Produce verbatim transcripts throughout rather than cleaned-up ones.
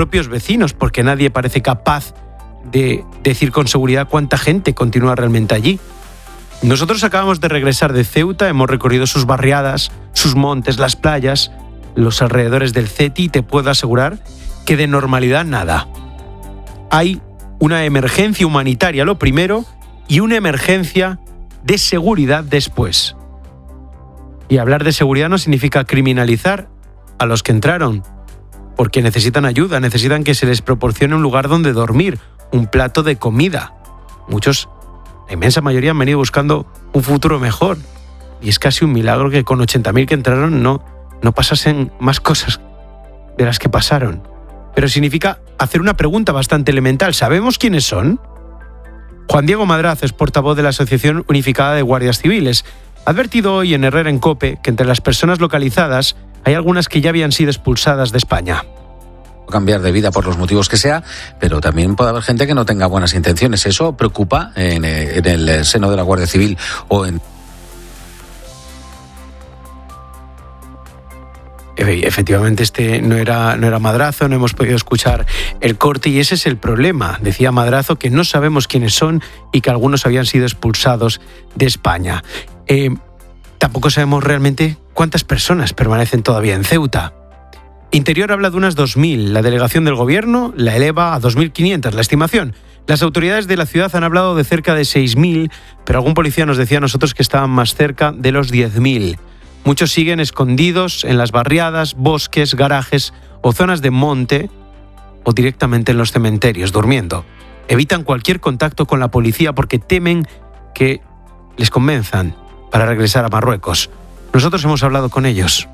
propios vecinos, porque nadie parece capaz de decir con seguridad cuánta gente continúa realmente allí. Nosotros acabamos de regresar de Ceuta, hemos recorrido sus barriadas, sus montes, las playas, los alrededores del Ceti, y te puedo asegurar que de normalidad nada. Hay una emergencia humanitaria lo primero y una emergencia de seguridad después. Y hablar de seguridad no significa criminalizar a los que entraron, porque necesitan ayuda, necesitan que se les proporcione un lugar donde dormir, un plato de comida. Muchos, la inmensa mayoría, han venido buscando un futuro mejor. Y es casi un milagro que con ochenta mil que entraron no, no pasasen más cosas de las que pasaron. Pero significa hacer una pregunta bastante elemental. ¿Sabemos quiénes son? Juan Diego Madrazo es portavoz de la Asociación Unificada de Guardias Civiles. Ha advertido hoy en Herrera en COPE que entre las personas localizadas hay algunas que ya habían sido expulsadas de España. Cambiar de vida por los motivos que sea, pero también puede haber gente que no tenga buenas intenciones. Eso preocupa en, en el seno de la Guardia Civil o en... Efectivamente, este no era, no era Madrazo, no hemos podido escuchar el corte y ese es el problema. Decía Madrazo que no sabemos quiénes son y que algunos habían sido expulsados de España. Eh, tampoco sabemos realmente cuántas personas permanecen todavía en Ceuta. Interior habla de unas dos mil, la delegación del gobierno la eleva a dos mil quinientas, la estimación. Las autoridades de la ciudad han hablado de cerca de seis mil, pero algún policía nos decía a nosotros que estaban más cerca de los diez mil. Muchos siguen escondidos en las barriadas, bosques, garajes o zonas de monte o directamente en los cementerios, durmiendo. Evitan cualquier contacto con la policía porque temen que les convenzan para regresar a Marruecos. Nosotros hemos hablado con ellos.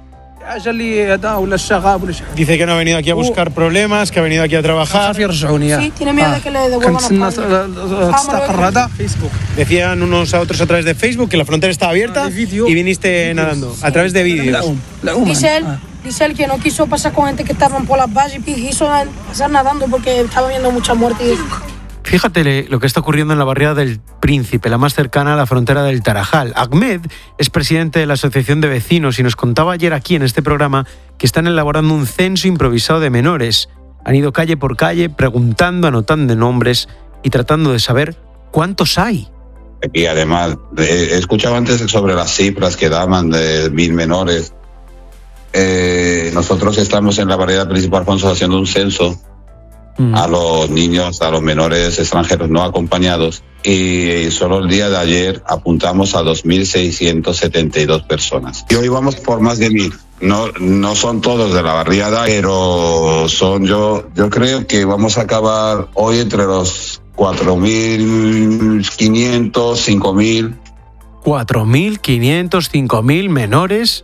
Dice que no ha venido aquí a buscar problemas, que ha venido aquí a trabajar. Sí, tiene miedo de que le devuelvan a España. Decían unos a otros a través de Facebook que la frontera estaba abierta y viniste nadando, a través de vídeos. Dice él, dice él que no quiso pasar con gente que estaban por las vallas y quiso pasar nadando porque estaba viendo mucha muerte. Fíjate lo que está ocurriendo en la barriada del Príncipe, la más cercana a la frontera del Tarajal. Ahmed es presidente de la Asociación de Vecinos y nos contaba ayer aquí en este programa que están elaborando un censo improvisado de menores. Han ido calle por calle preguntando, anotando nombres y tratando de saber cuántos hay. Y además, he escuchado antes sobre las cifras que daban de mil menores. Eh, nosotros estamos en la barriada Príncipe Alfonso haciendo un censo a los niños, a los menores extranjeros no acompañados y solo el día de ayer apuntamos a dos mil seiscientas setenta y dos personas. Y hoy vamos por más de mil. No, no son todos de la barriada, pero son yo, yo creo que vamos a acabar hoy entre los cuatro mil quinientos, cinco mil. cuatro mil quinientos, cinco mil menores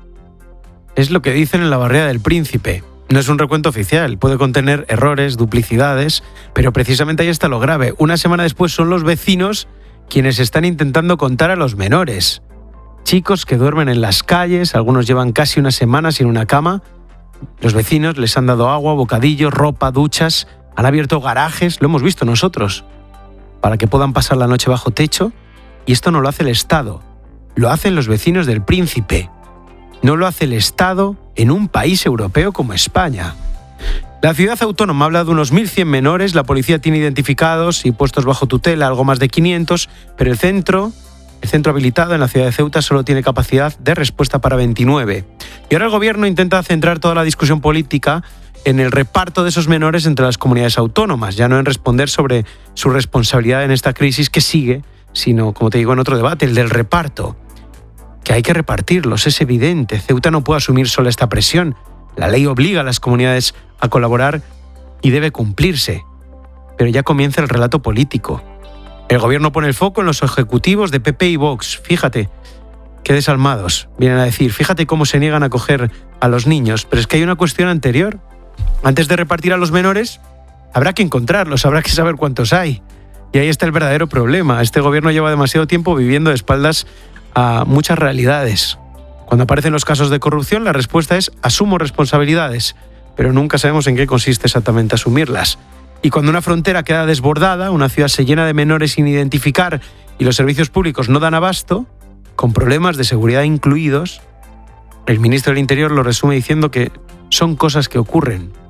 es lo que dicen en la barriada del Príncipe. No es un recuento oficial, puede contener errores, duplicidades, pero precisamente ahí está lo grave. Una semana después son los vecinos quienes están intentando contar a los menores. Chicos que duermen en las calles, algunos llevan casi una semana sin una cama. Los vecinos les han dado agua, bocadillos, ropa, duchas, han abierto garajes, lo hemos visto nosotros, para que puedan pasar la noche bajo techo. Y esto no lo hace el Estado, lo hacen los vecinos del Príncipe. No lo hace el Estado en un país europeo como España. La ciudad autónoma habla de unos mil cien menores, la policía tiene identificados y puestos bajo tutela algo más de quinientos, pero el centro, el centro habilitado en la ciudad de Ceuta solo tiene capacidad de respuesta para veintinueve. Y ahora el gobierno intenta centrar toda la discusión política en el reparto de esos menores entre las comunidades autónomas, ya no en responder sobre su responsabilidad en esta crisis que sigue, sino, como te digo, en otro debate, el del reparto. Que hay que repartirlos, es evidente. Ceuta no puede asumir sola esta presión. La ley obliga a las comunidades a colaborar y debe cumplirse. Pero ya comienza el relato político. El gobierno pone el foco en los ejecutivos de P P y Vox. Fíjate, qué desalmados, vienen a decir. Fíjate cómo se niegan a acoger a los niños. Pero es que hay una cuestión anterior. Antes de repartir a los menores, habrá que encontrarlos, habrá que saber cuántos hay. Y ahí está el verdadero problema. Este gobierno lleva demasiado tiempo viviendo de espaldas a muchas realidades. Cuando aparecen los casos de corrupción, la respuesta es asumo responsabilidades, pero nunca sabemos en qué consiste exactamente asumirlas. Y cuando una frontera queda desbordada, una ciudad se llena de menores sin identificar y los servicios públicos no dan abasto, con problemas de seguridad incluidos, el ministro del Interior lo resume diciendo que son cosas que ocurren.